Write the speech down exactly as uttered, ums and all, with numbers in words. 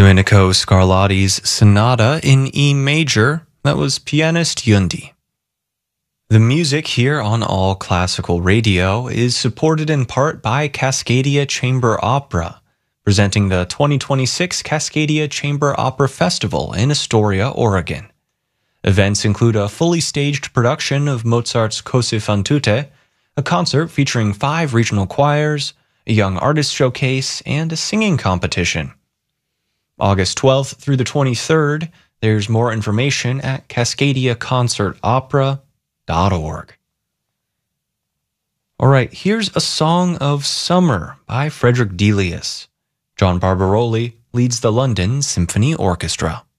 Domenico Scarlatti's Sonata in E major. That was pianist Yundi. The music here on All Classical Radio is supported in part by Cascadia Chamber Opera, presenting the twenty twenty-six Cascadia Chamber Opera Festival in Astoria, Oregon. Events include a fully staged production of Mozart's Cose fan tutte, a concert featuring five regional choirs, a young artist showcase, and a singing competition. August twelfth through the twenty-third, there's more information at cascadia concert opera dot org. All right, here's A Song of Summer by Frederick Delius. John Barbaroli leads the London Symphony Orchestra.